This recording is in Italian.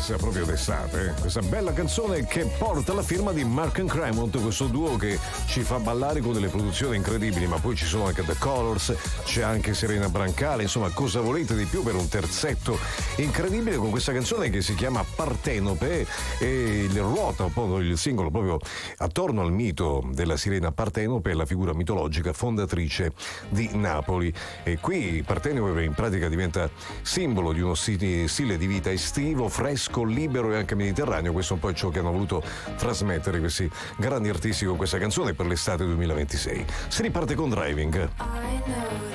Dance, proprio d'estate. Questa bella canzone che porta la firma di Mark and Cremont, questo duo che ci fa ballare con delle produzioni incredibili, ma poi ci sono anche The Colors, c'è anche Serena Brancale, insomma, cosa volete di più per un terzetto incredibile con questa canzone che si chiama Partenope e il ruota un po' il singolo proprio attorno al mito della sirena Partenope, la figura mitologica fondatrice di Napoli. E qui Partenope in pratica diventa simbolo di uno stile di vita estivo, fresco, libero e anche mediterraneo. Questo è un po' ciò che hanno voluto trasmettere questi grandi artisti con questa canzone per l'estate 2026. Si riparte con Driving.